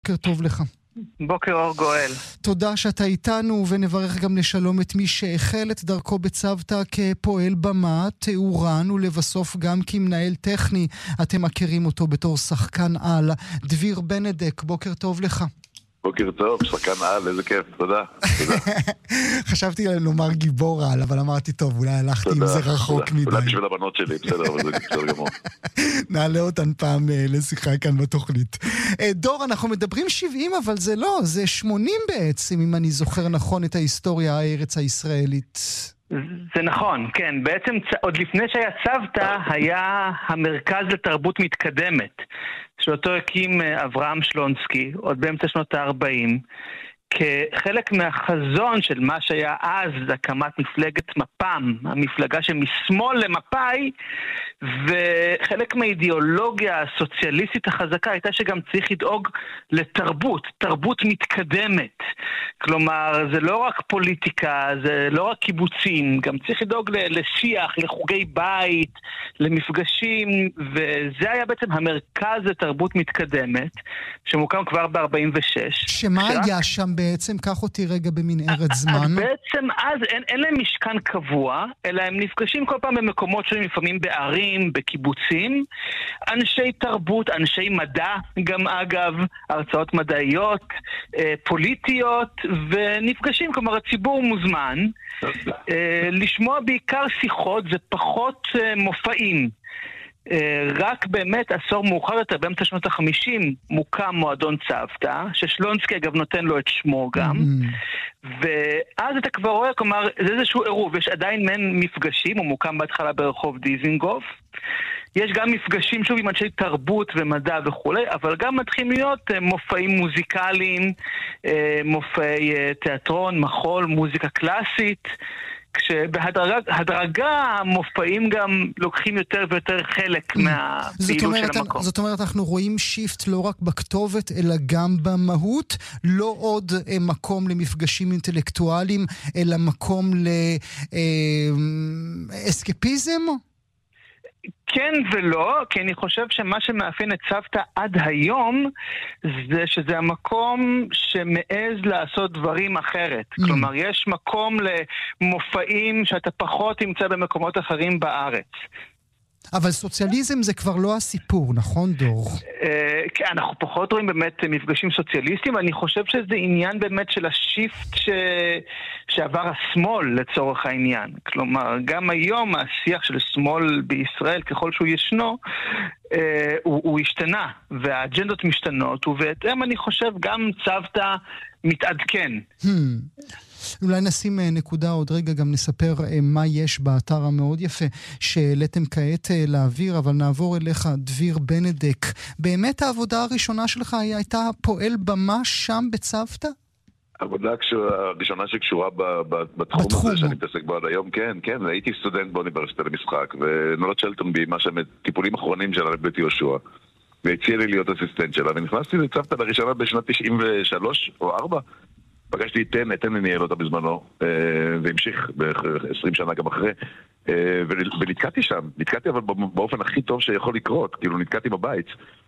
בוקר טוב לך. בוקר אור גואל. תודה שאתה איתנו, ונברך גם לשלום את מי שהחל את דרכו בצוותא כפועל במה, תאורן ולבסוף גם כמנהל טכני. אתם מכירים אותו בתור שחקן על. דביר בנדק, בוקר טוב לך. בוקר טוב, שחקן על, איזה כיף, תודה. חששתי לומר גיבור על, אבל אמרתי טוב, אולי הלכתי עם זה רחוק מדי. תודה בשביל הבנות שלי, בסדר, אבל זה בסדר גמור. נעלה אותן פעם לשיחה כאן בתוכנית. דור, אנחנו מדברים 70, אבל זה לא, זה 80 בעצם, אם אני זוכר נכון את ההיסטוריה הארץ הישראלית. זה נכון, כן. בעצם עוד לפני שהיה צוותא, היה המרכז לתרבות מתקדמת, שאותו הקים אברהם שלונסקי, עוד באמצע שנות ה-40, כחלק מהחזון של מה שהיה אז הקמת מפלגת מפ"ם, המפלגה שמשמאל למפא"י, וחלק מהאידיאולוגיה הסוציאליסטית החזקה הייתה שגם צריך לדאוג לתרבות, תרבות מתקדמת. כלומר, זה לא רק פוליטיקה, זה לא רק קיבוצים, גם צריך לדאוג לשיח, לחוגי בית, למפגשים, וזה היה בעצם המרכז לתרבות מתקדמת, שמוקם כבר ב-46. שמה היה שם בעצם? קח אותי רגע במנהרת זמן. אז בעצם אז אין להם משכן קבוע, אלא הם נפגשים כל פעם במקומות שונים, לפעמים בערים, בקיבוצים, אנשי תרבות, אנשי מדע, גם אגב, הרצאות מדעיות, פוליטיות, ונפגשים, כלומר הציבור מוזמן, לשמוע בעיקר שיחות ופחות מופעים. רק באמת עשור מאוחר יותר, באמצע שנות ה-50, מוקם מועדון צוותא, ששלונסקי אגב נותן לו את שמו גם, ואז אתה כבר רואה, כלומר, זה איזשהו עירוב, יש עדיין מעין מפגשים, הוא מוקם בהתחלה ברחוב דיזינגוף, יש גם מפגשים שוב עם אנשי תרבות ומדע וכו', אבל גם מתחילים להיות מופעים מוזיקליים, מופעי תיאטרון, מחול, מוזיקה קלאסית, כשבהדרגה המופעים גם לוקחים יותר ויותר חלק מהפעילות של המקום. זאת אומרת, אנחנו רואים שיפט לא רק בכתובת, אלא גם במהות, לא עוד מקום למפגשים אינטלקטואליים, אלא מקום לאסקפיזם? כן ולא, כי אני חושב שמה שמאפיין את צוותא עד היום זה שזה המקום שמעז לעשות דברים אחרת. כלומר, יש מקום למופעים שאתה פחות תמצא במקומות אחרים בארץ. אבל סוציאליזם זה כבר לא הסיפור, נכון דור? אנחנו פחות רואים באמת מפגשים סוציאליסטיים, אני חושב שזה עניין באמת של השיפט שעבר השמאל לצורך העניין. כלומר, גם היום השיח של שמאל בישראל, ככל שהוא ישנו, הוא השתנה, והאג'נדות משתנות, ובהתאם אני חושב גם צוותא מתעדכן. אולי נשים נקודה עוד רגע, גם נספר מה יש באתר המאוד יפה שהעליתם כעת לאוויר, אבל נעבור אליך, דביר בנדק. באמת העבודה הראשונה שלך הייתה פועל במה שם בצוותא? העבודה הראשונה שקשורה בתחום הזה שאני מתעסק בו עד היום, כן, הייתי סטודנט באוניברסיטה למשחק, ונולד שלטון בי, מה שהם טיפולים אחרונים שלה לבית יהושע, והציע לי להיות אסיסטנט שלה, ונכנסתי לצוותא לראשונה בשנת 93 או 4, פגשתי את תן ניהל אותה בזמנו, והמשיך ב-20 שנה גם אחרי, ונתקעתי שם, אבל באופן הכי טוב שיכול לקרות, כאילו נתקעתי בבית.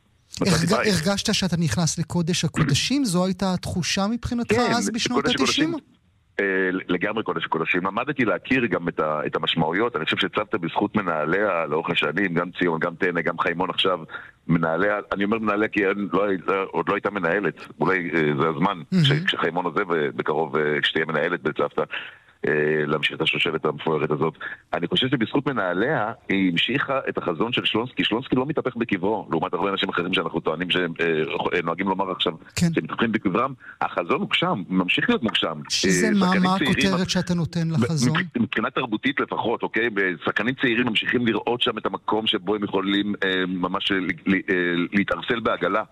הרגשת שאתה נכנס לקודש הקודשים? זו הייתה התחושה מבחינתך אז בשנות ה-90? לגמרי קודש הקודשים. למדתי להכיר גם את המשמעויות. אני חושב שצוותא בזכות מנהליה לאורך השנים, גם ציון, גם תנא, גם חיימון עכשיו, מנהליה, אני אומר מנהליה כי עוד לא הייתה מנהלת. אולי זה הזמן כשחיימון עוזב בקרוב כשתהיה מנהלת בצוותא, להמשיך את השושלת המפוארת הזאת. אני חושב שבזכות מנהליה היא המשיכה את החזון של שלונסקי. שלונסקי לא מתהפך בקברו, לעומת הרבה אנשים אחרים שאנחנו טוענים שהם נוהגים לומר עכשיו שהם מתהפכים בקברם. החזון מוגשם, ממשיך להיות מוגשם. שזה מה הכותרת שאתה נותן לחזון? מבחינה תרבותית לפחות, אוקיי? שחקנים צעירים ממשיכים לראות שם את המקום שבו הם יכולים ממש להתארסל בעגלה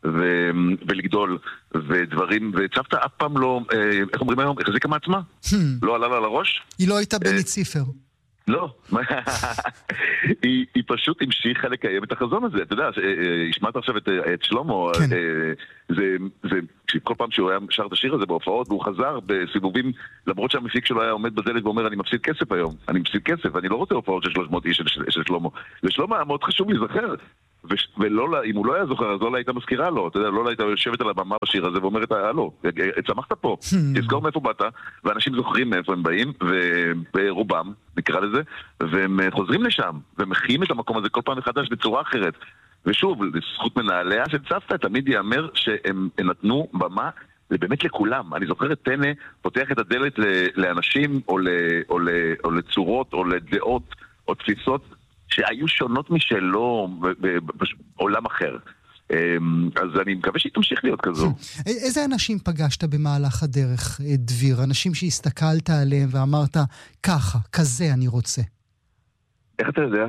ולגדול ודברים, וצוותא אף פעם לא, איך אומרים היום, החזיקה מעצמה? לא עלה לה לראש? היא לא הייתה בני ציפר. לא. היא פשוט המשיכה לקיים את החזון הזה. אתה יודע, השמעת עכשיו את שלמה, כל פעם שהוא היה שר את השיר הזה בהופעות, והוא חזר בסיבובים, למרות שהמפיק שלו היה עומד בדלת ואומר, אני מפסיד כסף היום, אני לא רוצה הופעות של 300 איש של שלמה. לשלמה היה מאוד חשוב להיזכר ואם הוא לא היה זוכר, אז לא הייתה מזכירה לו, אתה יודע, לא הייתה יושבת על הבמה בשיר הזה ואומרת, הלו, צמחת פה, תזכור מאיפה באת, ואנשים זוכרים מאיפה הם באים, וברובם, נקרא לזה, והם חוזרים לשם, ומחיים את המקום הזה כל פעם מחדש בצורה אחרת. ושוב, לזכות מנהליה של צוותא, תמיד יאמר שהם נתנו במה באמת לכולם. אני זוכר את טנא פותח את הדלת לאנשים או לצורות או לדעות או תפיסות שהיו שונות משלו בעולם אחר. אז אני מקווה שהיא תמשיך להיות כזו. איזה אנשים פגשת במהלך הדרך, דביר? אנשים שהסתכלת עליהם ואמרת, ככה, כזה אני רוצה. איך אתה יודע?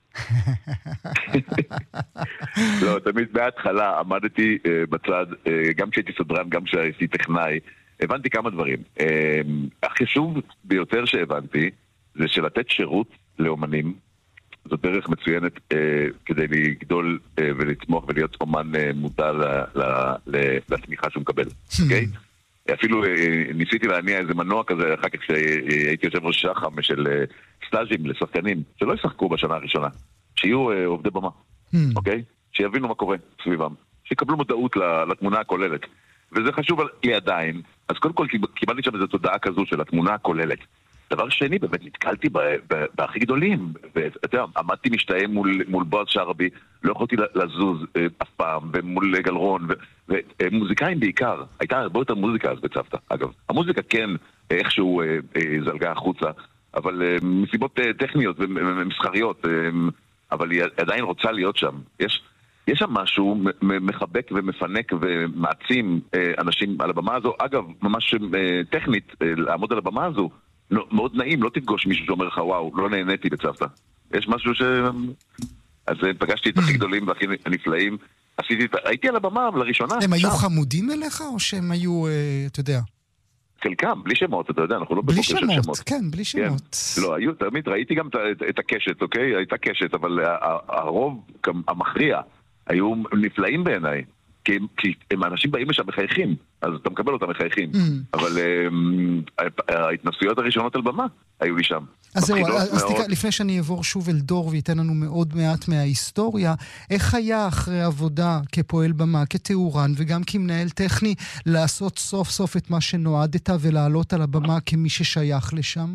לא, תמיד בהתחלה עמדתי בצד, גם כשהייתי סדרן, גם כשהייתי טכנאי, הבנתי כמה דברים. החשוב ביותר שהבנתי זה שלתת שירות לאומנים, זו דרך מצוינת כדי לגדול ולצמוח ולהיות אומן מודע לתמיכה שהוא מקבל, אוקיי? אפילו ניסיתי להניע איזה מנוע כזה אחר כך כשהייתי יושב ראש שח"ם של סטאז'ים לשחקנים שלא ישחקו בשנה הראשונה, שיהיו עובדי במה, אוקיי? שיבינו מה קורה סביבם, שיקבלו מודעות לתמונה הכוללת, וזה חשוב לי עדיין. אז קודם כל קיבלתי שם איזו תודעה כזו של התמונה הכוללת. דבר שני, באמת נתקלתי בהכי גדולים, ואתה יודע, עמדתי משתאה מול בועז שרעבי, לא יכולתי לזוז אף פעם, ומול גלרון, ומוזיקאים בעיקר, הייתה הרבה יותר מוזיקה אז בצוותא, אגב. המוזיקה כן איכשהו זלגה החוצה, אבל מסיבות טכניות ומסחריות, אבל היא עדיין רוצה להיות שם. יש שם משהו מחבק ומפנק ומעצים אנשים על הבמה הזו, אגב, ממש טכנית, לעמוד על הבמה הזו, מאוד נעים, לא תפגוש מישהו שאומר לך, וואו, לא נהניתי בצוותא. יש משהו אז פגשתי את הכי גדולים והכי הנפלאים, הייתי על הבמה לראשונה. הם היו חמודים אליך, או שהם היו, אתה יודע? חלקם, בלי שמות, אתה יודע, אנחנו לא בלי שמות, כן, בלי שמות. לא, היו, תמיד ראיתי גם את הקשת, אוקיי? הייתה קשת, אבל הרוב המכריע היו נפלאים בעיניי. כי הם האנשים באים לשם מחייכים, אז אתה מקבל אותם מחייכים. אבל ההתנסויות הראשונות על במה היו לי שם. אז זהו, לפני שאני אעבור שוב אל דור וייתן לנו מאוד מעט מההיסטוריה, איך היה אחרי עבודה כפועל במה, כתאורן וגם כמנהל טכני, לעשות סוף סוף את מה שנועדת ולעלות על הבמה כמי ששייך לשם?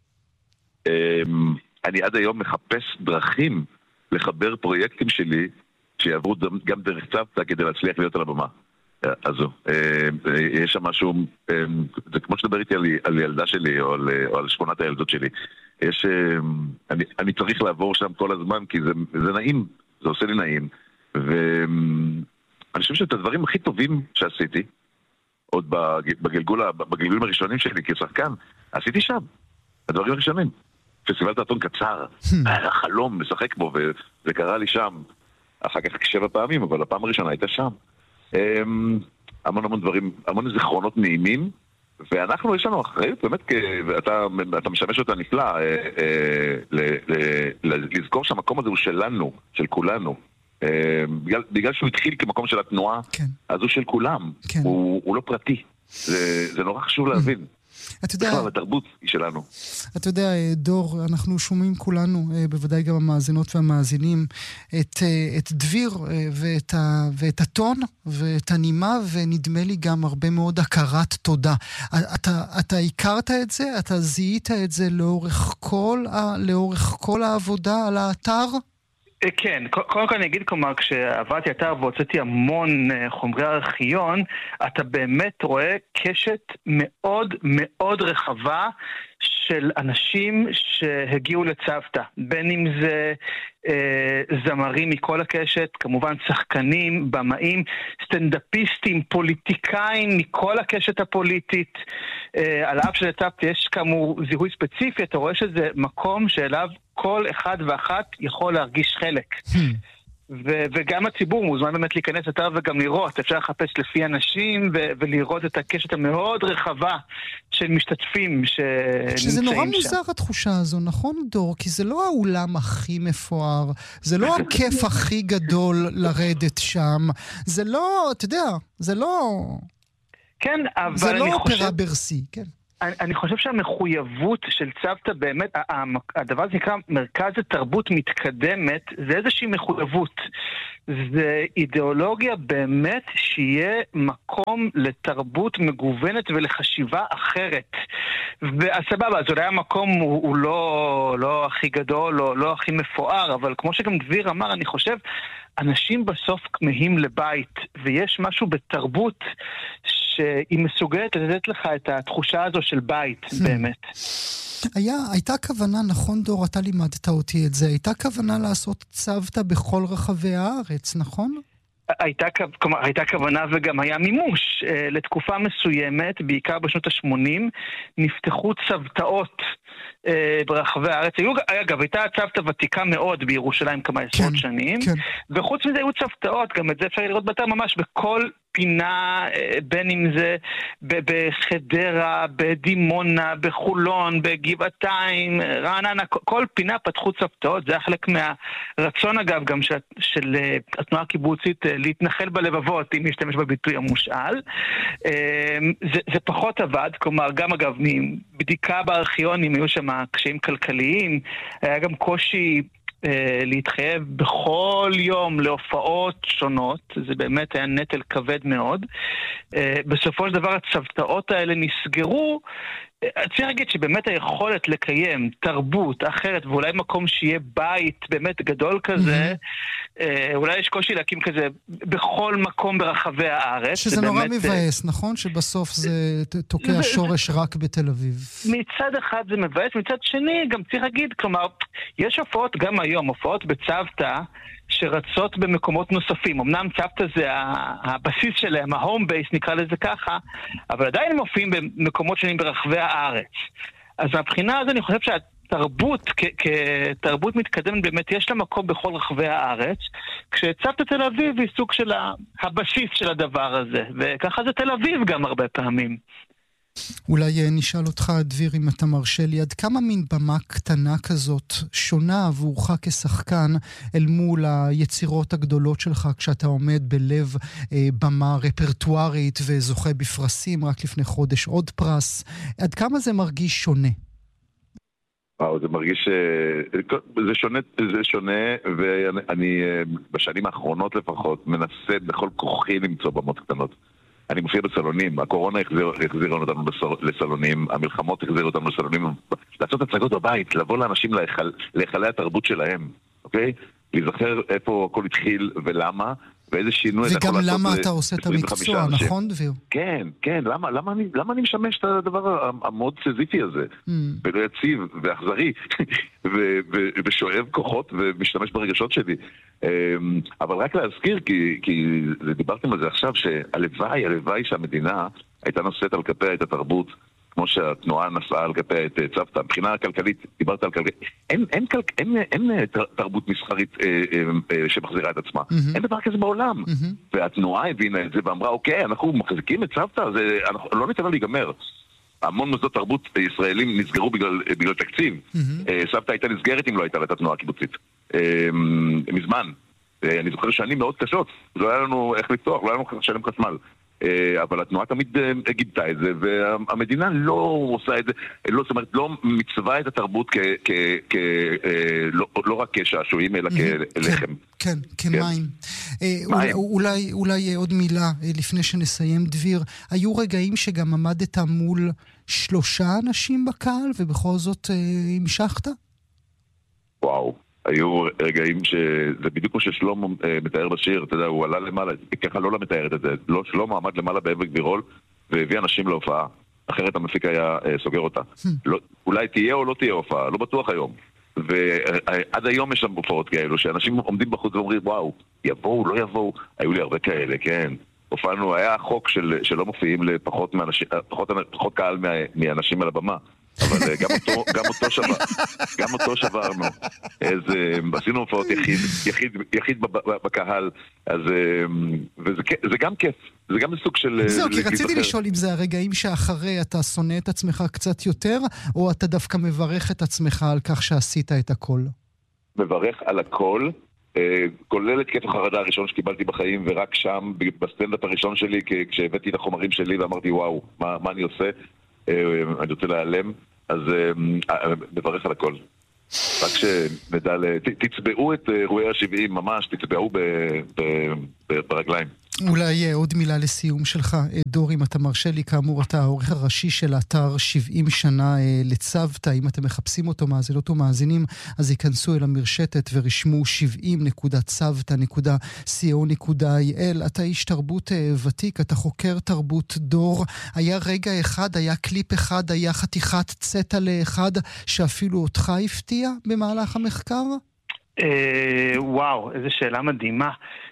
אני עד היום מחפש דרכים לחבר פרויקטים שלי שיעברו גם דרך צוותא כדי להצליח להיות על הבמה. אז יש שם משהו, זה כמו שדבר איתי על ילדה שלי או על 8 הילדות שלי. אני צריך לעבור שם כל הזמן כי זה נעים, זה עושה לי נעים. ואני חושב שאת הדברים הכי טובים שעשיתי, עוד בגלגולים הראשונים שלי כשחקן, עשיתי שם. הדברים הראשונים. פסטיבל תיאטרון קצר, היה חלום לשחק בו, וזה קרה לי שם. אחר כך 7 פעמים, אבל הפעם הראשונה הייתה שם. המון דברים, המון זיכרונות נעימים, ואנחנו יש לנו אחריות, באמת, ואתה משמש אותה נפלא, לזכור שהמקום הזה הוא שלנו, של כולנו. בגלל שהוא התחיל כמקום של התנועה, אז הוא של כולם, הוא לא פרטי. זה נורא חשוב להבין. בכלל, התרבות היא שלנו. אתה יודע, דור, אנחנו שומעים כולנו, בוודאי גם המאזינות והמאזינים, את דביר ואת הטון ואת הנימה, ונדמה לי גם הרבה מאוד הכרת תודה. אתה הכרת את זה? אתה זיהית את זה לאורך כל העבודה על האתר? כן, קודם כל אני אגיד, כלומר, כשעברתי אתר והוצאתי המון חומרי ארכיון, אתה באמת רואה קשת מאוד מאוד רחבה של אנשים שהגיעו לצוותא, בין אם זה זמרים מכל הקשת, כמובן שחקנים, במאים, סטנדאפיסטים, פוליטיקאים מכל הקשת הפוליטית. על אף שלצוותא יש כאמור זיהוי ספציפי, אתה רואה שזה מקום שאליו כל אחד ואחת יכול להרגיש חלק. וגם הציבור מוזמן באמת להיכנס אתר וגם לראות, אפשר לחפש לפי אנשים ולראות את הקשת המאוד רחבה של משתתפים שנמצאים שם. שזה נורא מוזר התחושה הזו, נכון דור? כי זה לא האולם הכי מפואר, זה לא הכיף הכי גדול לרדת שם, זה לא, אתה יודע, זה לא... כן, אבל זה לא אני אופרה ברסי, כן. אני חושב שהמחויבות של צוותא באמת, הדבר הזה נקרא מרכז לתרבות מתקדמת, זה איזושהי מחויבות. זה אידיאולוגיה באמת שיהיה מקום לתרבות מגוונת ולחשיבה אחרת. והסבבה, אז אולי המקום הוא לא הכי גדול, לא הכי מפואר, אבל כמו שגם דביר אמר, אני חושב, אנשים בסוף כמהים לבית, ויש משהו בתרבות שהיא מסוגלת לתת לך את התחושה הזו של בית, באמת. הייתה כוונה, נכון דור, אתה לימדת אותי את זה, הייתה כוונה לעשות צוותא בכל רחבי הארץ, נכון? הייתה כוונה וגם היה מימוש. לתקופה מסוימת, בעיקר בשנות ה-80, נפתחו צוותאות ברחבי הארץ. אגב, הייתה צוותא ותיקה מאוד בירושלים כמה עשרות שנים, וחוץ מזה היו צוותאות, גם את זה אפשר לראות באתר ממש בכל פינה, בין אם זה בחדרה, בדימונה, בחולון, בגבעתיים, רעננה, כל פינה פתחו צוותאות. זה היה חלק מהרצון אגב גם של התנועה הקיבוצית להתנחל בלבבות, אם להשתמש בביטוי המושאל. זה פחות עבד, כלומר גם אגב מבדיקה בארכיונים היו שם קשיים כלכליים, היה גם קושי להתחייב בכל יום להופעות שונות, זה באמת היה נטל כבד מאוד. בסופו של דבר הצוותאות האלה נסגרו. צריך להגיד שבאמת היכולת לקיים תרבות אחרת, ואולי מקום שיהיה בית באמת גדול כזה, אולי יש קושי להקים כזה בכל מקום ברחבי הארץ. שזה נורא מבאס, נכון? שבסוף זה תוקע שורש רק בתל אביב. מצד אחד זה מבאס, מצד שני גם צריך להגיד, כלומר, יש הופעות גם היום, הופעות בצוותא, שרצות במקומות נוספים. אמנם צוותא זה הבסיס שלהם, ההום בייס נקרא לזה ככה, אבל עדיין הם מופיעים במקומות שונים ברחבי הארץ. אז מהבחינה הזו אני חושב שהתרבות, כתרבות מתקדמת באמת יש לה מקום בכל רחבי הארץ, כשצוותא תל אביב היא סוג של הבסיס של הדבר הזה, וככה זה תל אביב גם הרבה פעמים. אולי נשאל אותך, דביר, אם אתה מרשה לי, עד כמה מין במה קטנה כזאת שונה עבורך כשחקן אל מול היצירות הגדולות שלך כשאתה עומד בלב במה רפרטוארית וזוכה בפרסים, רק לפני חודש עוד פרס, עד כמה זה מרגיש שונה? זה מרגיש, זה שונה, ואני בשנים האחרונות לפחות מנסה בכל כוחי למצוא במות קטנות. אני מופיע בסלונים, הקורונה החזירה אותנו לסלונים, המלחמות החזירה אותנו לסלונים, לעשות הצגות בבית, לבוא לאנשים להיכלי התרבות שלהם, אוקיי? להיזכר איפה הכל התחיל ולמה, ואיזה שינוי... וגם למה אתה עושה את המקצוע, נכון דביר? כן, כן, למה אני משמש את הדבר המאוד סזיפי הזה, ולא יציב ואכזרי, ושואב כוחות ומשתמש ברגשות שלי. אבל רק להזכיר, כי דיברתם על זה עכשיו, שהלוואי שהמדינה הייתה נושאת על כפיה את התרבות, כמו שהתנועה נסעה על כפיה את צוותא. מבחינה הכלכלית, דיברת על כלכלית, אין תרבות מסחרית שמחזירה את עצמה. אין דבר כזה בעולם. והתנועה הבינה את זה ואמרה, אוקיי, אנחנו מחזיקים את צוותא, אנחנו לא ניתן לה להיגמר. המון מוסדות תרבות ישראלים נסגרו בגלל תקציב. צוותא הייתה נסגרת אם לא הייתה לה את התנועה הקיבוצית. מזמן. אני זוכר שנים מאוד קשות. לא היה לנו איך לפתוח, לא היה לנו לשלם חשמל. אבל התנועה תמיד גיבתה את זה, והמדינה לא עושה את זה, זאת אומרת, לא מצווה את התרבות לא רק כשעשועים, אלא כלחם. כן, כמים. אולי עוד מילה לפני שנסיים, דביר. היו רגעים שגם עמדת מול 3 אנשים בקהל, ובכל זאת המשכת? וואו. היו רגעים שזה בדיוק כמו ששלמה מתאר בשיר, אתה יודע, הוא עלה למעלה, ככה לא מתארת את זה, לא שלמה עמד למעלה בעמק בירול והביא אנשים להופעה, אחרת המפיק היה סוגר אותה. אולי תהיה או לא תהיה הופעה, לא בטוח היום. ועד היום יש שם הופעות כאלו, שאנשים עומדים בחוץ ואומרים, וואו, יבואו, לא יבואו, היו לי הרבה כאלה, כן. הופענו, היה חוק שלא מופיעים לפחות קהל מאנשים על הבמה. אבל גם אותו שברנו. עשינו הופעות יחיד בקהל, וזה גם כיף, זה גם סוג של... זהו, כי רציתי לשאול אם זה הרגעים שאחרי אתה שונא את עצמך קצת יותר, או אתה דווקא מברך את עצמך על כך שעשית את הכל? מברך על הכל, כולל את כיף החרדה הראשון שקיבלתי בחיים, ורק שם, בסטנדאפ הראשון שלי, כשהבאתי את החומרים שלי ואמרתי, וואו, מה אני עושה? אני רוצה להיעלם, אז מברך על הכל. רק שנדע, תצבעו את אירועי ה-70 ממש, תצבעו ברגליים. אולי עוד מילה לסיום שלך, דור, אם אתה מרשה לי, כאמור אתה העורך הראשי של האתר 70 שנה לצוותא. אם אתם מחפשים אותו, מאזינות ומאזינים, אז ייכנסו אל המרשתת ורשמו 70.צוותא.co.il. אתה איש תרבות ותיק, אתה חוקר תרבות דור. היה רגע אחד, היה קליפ אחד, היה חתיכת צטע לאחד שאפילו אותך הפתיע במהלך המחקר? וואו, איזו שאלה מדהימה.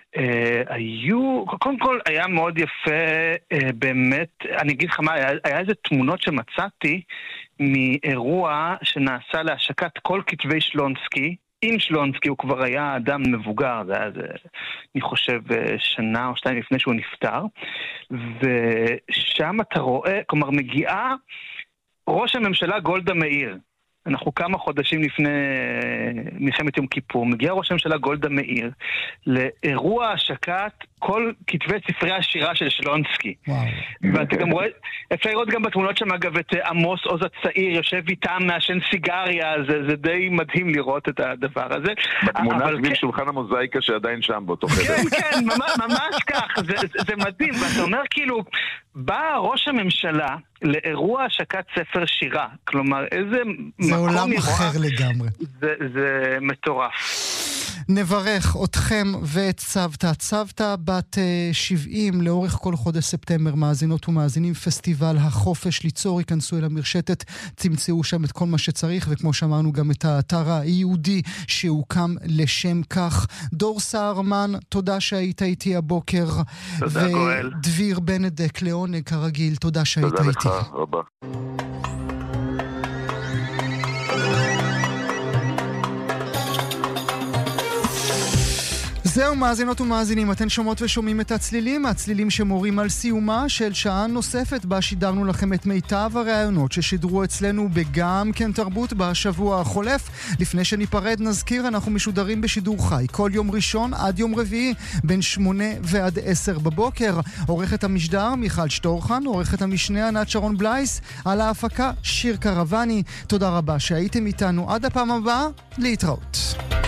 קודם כל היה מאוד יפה, באמת, אני אגיד לך מה, היה איזה תמונות שמצאתי מאירוע שנעשה להשקת כל כתבי שלונסקי. עם שלונסקי הוא כבר היה אדם מבוגר, זה היה, אני חושב, שנה או שתיים לפני שהוא נפטר, ושם אתה רואה, כלומר מגיעה ראש הממשלה גולדה מאיר, אנחנו כמה חודשים לפני מלחמת יום כיפור, מגיע ראש הממשלה גולדה מאיר לאירוע השקת כל כתבי ספרי השירה של שלונסקי. ואתה גם רואה, אפשר לראות גם בתמונות שם אגב את עמוס עוז הצעיר יושב איתם מעשן סיגריה, זה די מדהים לראות את הדבר הזה. בתמונה סביב שולחן המוזאיקה שעדיין שם באותו חדר. כן, כן, ממש כך, זה מדהים, ואתה אומר כאילו, בא ראש הממשלה לאירוע השקת ספר שירה, כלומר איזה זה עולם אחר לגמרי. זה מטורף. נברך אתכם ואת צוותא. צוותא בת 70 לאורך כל חודש ספטמבר, מאזינות ומאזינים, פסטיבל החופש ליצור, ייכנסו אל המרשתת, תמצאו שם את כל מה שצריך, וכמו שאמרנו גם את האתר היהודי שהוקם לשם כך. דור סהרמן, תודה שהיית איתי הבוקר. תודה גואל. ודביר בנדק, לעונג כרגיל, תודה שהיית איתי. תודה לך, רבה. זהו, מאזינות ומאזינים, אתן שומעות ושומעים את הצלילים, הצלילים שמורים על סיומה של שעה נוספת בה שידרנו לכם את מיטב הרעיונות ששידרו אצלנו בגם כן תרבות בשבוע החולף. לפני שניפרד נזכיר, אנחנו משודרים בשידור חי כל יום ראשון עד יום רביעי בין 8 ועד 10 בבוקר. עורכת המשדר מיכל שטורחן, עורכת המשנה ענת שרון בלייס, על ההפקה שיר קרבני. תודה רבה שהייתם איתנו, עד הפעם הבאה, להתראות.